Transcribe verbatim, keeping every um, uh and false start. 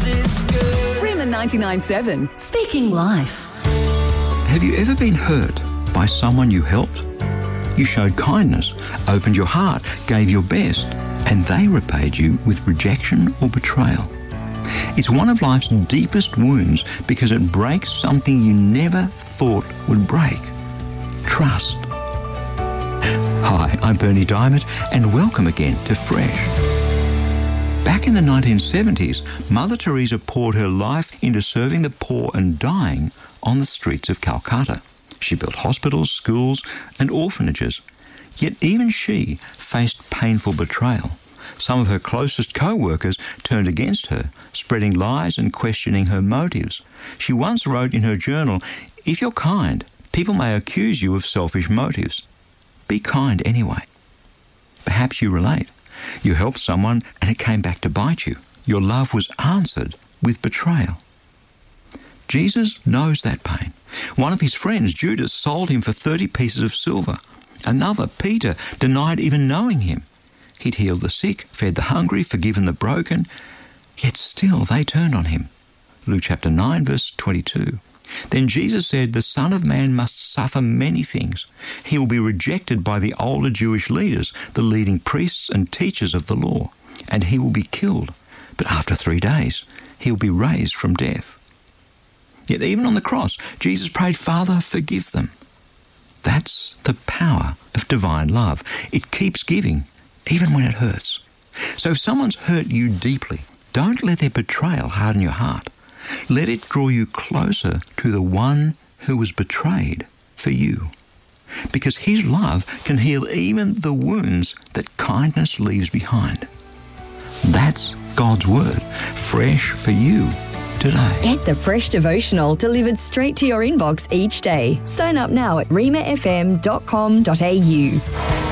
this good. Rima ninety-nine point seven, speaking life. Have you ever been hurt by someone you helped? You showed kindness, opened your heart, gave your best, and they repaid you with rejection or betrayal. It's one of life's deepest wounds because it breaks something you never thought would break. Trust. Hi, I'm Bernie Diamond, and welcome again to Fresh. Back in the nineteen seventies, Mother Teresa poured her life into serving the poor and dying on the streets of Calcutta. She built hospitals, schools, and orphanages. Yet even she faced painful betrayal. Some of her closest co-workers turned against her, spreading lies and questioning her motives. She once wrote in her journal, "If you're kind, people may accuse you of selfish motives. Be kind anyway." Perhaps you relate. You helped someone and it came back to bite you. Your love was answered with betrayal. Jesus knows that pain. One of his friends, Judas, sold him for thirty pieces of silver. Another, Peter, denied even knowing him. He'd healed the sick, fed the hungry, forgiven the broken, yet still they turned on him. Luke chapter nine, verse twenty-two. Then Jesus said, "The Son of Man must suffer many things. He will be rejected by the older Jewish leaders, the leading priests and teachers of the law, and he will be killed. But after three days, he will be raised from death." Yet even on the cross, Jesus prayed, "Father, forgive them." That's the power of divine love. It keeps giving, even when it hurts. So if someone's hurt you deeply, don't let their betrayal harden your heart. Let it draw you closer to the one who was betrayed for you. Because his love can heal even the wounds that kindness leaves behind. That's God's word, fresh for you today. Get the Fresh Devotional delivered straight to your inbox each day. Sign up now at rima f m dot com dot a u.